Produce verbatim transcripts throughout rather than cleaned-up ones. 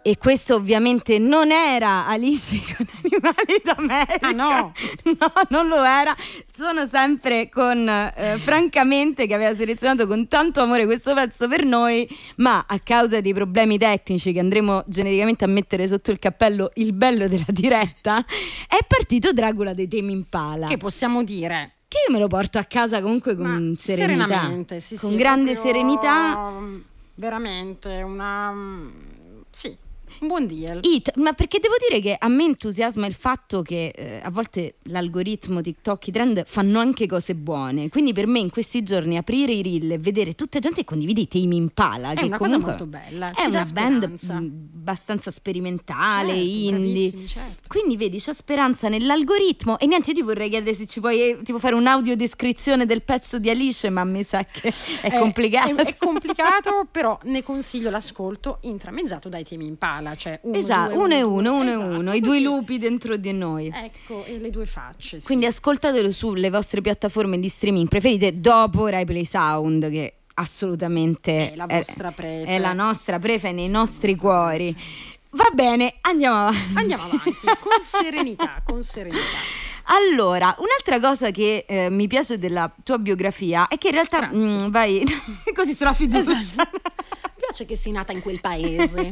E questo ovviamente non era Alice con Animali d'America. Ah no? No, non lo era. Sono sempre con eh, Francamente, che aveva selezionato con tanto amore questo pezzo per noi, ma a causa dei problemi tecnici che andremo genericamente a mettere sotto il cappello il bello della diretta, è partito Dracula dei Tame Impala. Che possiamo dire? Che io me lo porto a casa comunque con Ma serenità. serenamente, sì, con sì, grande proprio, serenità. Veramente una... sì. Un buon deal. It, ma perché devo dire che a me entusiasma il fatto che eh, a volte l'algoritmo, TikTok, i trend fanno anche cose buone. Quindi per me in questi giorni aprire i reel e vedere tutta gente che condivide i Tame Impala, è che una comunque cosa molto bella. è Ci una dà band speranza. mh, abbastanza sperimentale, Certo, indie. bravissimi, certo. Quindi vedi, c'è speranza nell'algoritmo. E niente, io ti vorrei chiedere se ci puoi eh, tipo fare un'audiodescrizione del pezzo di Alice, ma mi sa che è complicato. È, è complicato, però ne consiglio l'ascolto intramezzato dai Tame Impala, cioè uno, Esatto, due, uno e due, uno, uno e esatto, uno, i così. due lupi dentro di noi. Ecco, e le due facce. Sì. Quindi ascoltatelo sulle vostre piattaforme di streaming preferite dopo Rai Play Sound, che assolutamente è la vostra prefe. È la nostra prefe nei nostri cuori. Va bene, andiamo avanti. Andiamo avanti, con serenità, con serenità. Allora, un'altra cosa che eh, mi piace della tua biografia è che in realtà mh, vai così sulla fiducia. Esatto. Mi piace che sei nata in quel paese.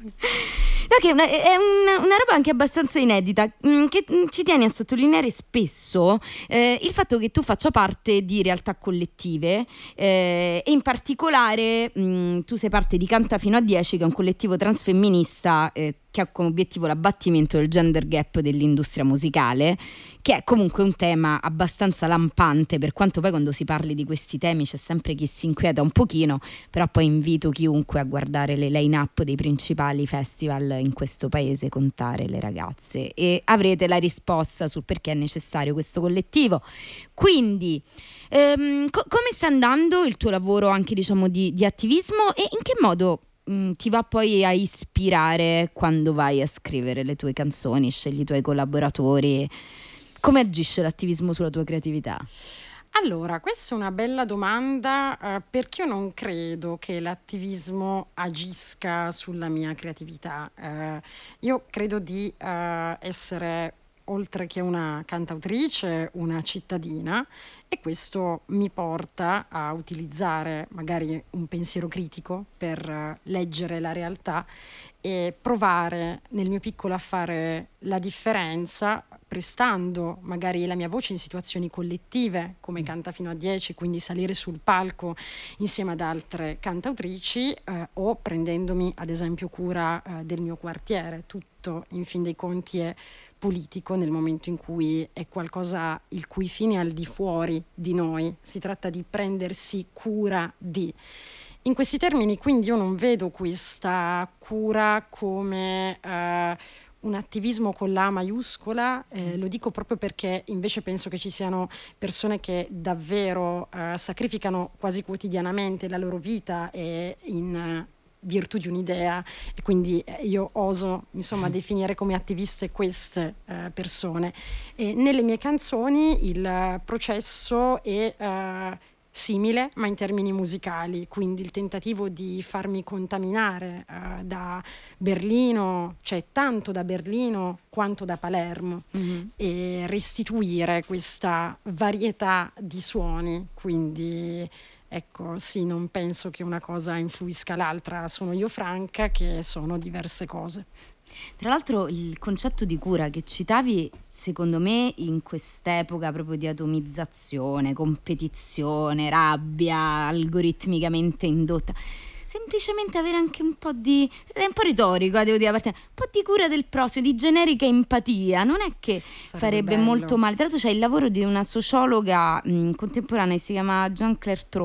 No, che è una, è una, una roba anche abbastanza inedita, mh, che mh, ci tieni a sottolineare spesso eh, il fatto che tu faccia parte di realtà collettive eh, e in particolare mh, tu sei parte di Canta Fino a dieci, che è un collettivo transfemminista eh, che ha come obiettivo l'abbattimento del gender gap dell'industria musicale, che è comunque un tema abbastanza lampante, per quanto poi quando si parli di questi temi c'è sempre chi si inquieta un pochino, però poi invito chiunque a guardare le line-up dei principali festival in questo paese, contare le ragazze, e avrete la risposta sul perché è necessario questo collettivo. Quindi ehm, co- come sta andando il tuo lavoro anche diciamo di, di attivismo, e in che modo mh, ti va poi a ispirare quando vai a scrivere le tue canzoni, scegli i tuoi collaboratori? Come agisce l'attivismo sulla tua creatività? Allora, questa è una bella domanda eh, perché io non credo che l'attivismo agisca sulla mia creatività. Eh, io credo di eh, essere, oltre che una cantautrice, una cittadina, e questo mi porta a utilizzare magari un pensiero critico per eh, leggere la realtà e provare nel mio piccolo a fare la differenza, prestando magari la mia voce in situazioni collettive come Canta Fino a dieci, quindi salire sul palco insieme ad altre cantautrici eh, o prendendomi ad esempio cura eh, del mio quartiere. Tutto in fin dei conti è politico nel momento in cui è qualcosa il cui fine è al di fuori di noi, si tratta di prendersi cura di. In questi termini quindi io non vedo questa cura come eh, un attivismo con la A maiuscola, eh, lo dico proprio perché invece penso che ci siano persone che davvero eh, sacrificano quasi quotidianamente la loro vita e in eh, virtù di un'idea, e quindi io oso insomma definire come attiviste queste eh, persone. E nelle mie canzoni il processo è eh, simile, ma in termini musicali, quindi il tentativo di farmi contaminare eh, da Berlino, cioè tanto da Berlino quanto da Palermo, mm-hmm. e restituire questa varietà di suoni, quindi ecco, sì, non penso che una cosa influisca l'altra, sono io Franca che sono diverse cose. Tra l'altro il concetto di cura che citavi, secondo me in quest'epoca proprio di atomizzazione, competizione, rabbia algoritmicamente indotta, semplicemente avere anche un po' di, è un po' retorico, devo dire, un po' di cura del prossimo, di generica empatia, non è che sarebbe farebbe bello. Molto male. Tra l'altro c'è il lavoro di una sociologa mh, contemporanea che si chiama Jean Claire Trot,